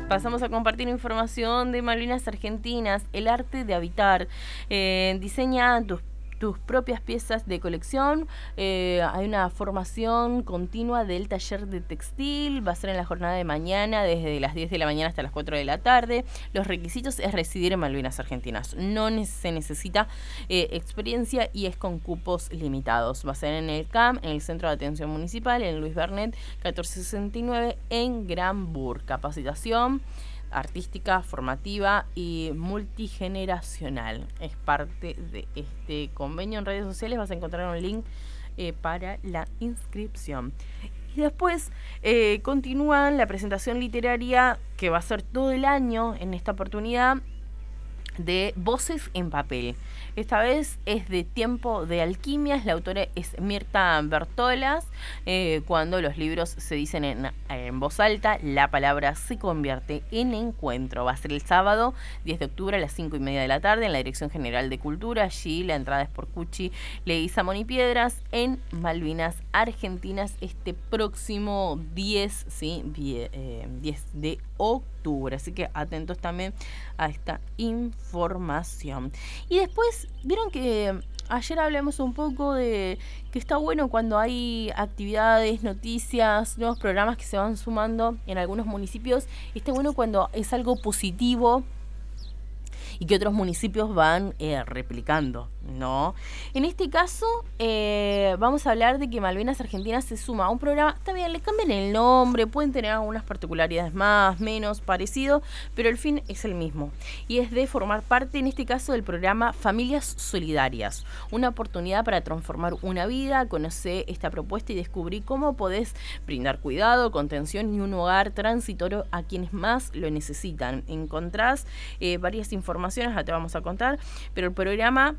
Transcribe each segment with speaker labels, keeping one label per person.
Speaker 1: Pasamos a compartir información de Malvinas Argentinas, el arte de habitar. Diseña tus propias piezas de colección. Hay una formación continua del taller de textil. Va a ser en la jornada de mañana, desde las 10 de la mañana hasta las 4 de la tarde. Los requisitos es residir en Malvinas Argentinas. No se necesita experiencia y es con cupos limitados. Va a ser en el CAM, en el Centro de Atención Municipal, en Luis Bernet 1469, en Granburg. Capacitación artística, formativa y multigeneracional. Es parte de este convenio. En redes sociales vas a encontrar un link para la inscripción. Y después continúa la presentación literaria que va a ser todo el año en esta oportunidad de Voces en Papel. Esta vez es de Tiempo de Alquimias. La autora es Mirta Bertolas. Cuando los libros se dicen en voz alta, la palabra se convierte en encuentro. Va a ser el sábado 10 de octubre a las 5:30 de la tarde en la Dirección General de Cultura. Allí la entrada es por Cuchi Leguizamón y Piedras, en Malvinas Argentinas, este próximo 10 de octubre. Así que atentos también a esta información. Y después, vieron que ayer hablamos un poco de que está bueno cuando hay actividades, noticias, nuevos programas que se van sumando en algunos municipios. Está bueno cuando es algo positivo y que otros municipios van replicando, ¿no? En este caso, vamos a hablar de que Malvinas Argentinas se suma a un programa. Está bien, le cambian el nombre, pueden tener algunas particularidades más, menos, parecido, pero el fin es el mismo. Y es de formar parte, en este caso, del programa Familias Solidarias. Una oportunidad para transformar una vida. Conoce esta propuesta y descubrí cómo podés brindar cuidado, contención y un hogar transitorio a quienes más lo necesitan. Encontrás varias informaciones, ya te vamos a contar, pero el programa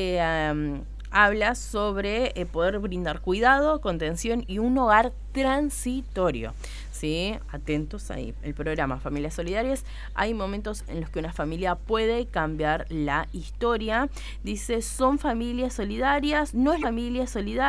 Speaker 1: habla sobre poder brindar cuidado, contención y un hogar transitorio. ¿Sí? Atentos ahí. El programa Familias Solidarias. Hay momentos en los que una familia puede cambiar la historia. Dice, son familias solidarias, no es familia solidaria.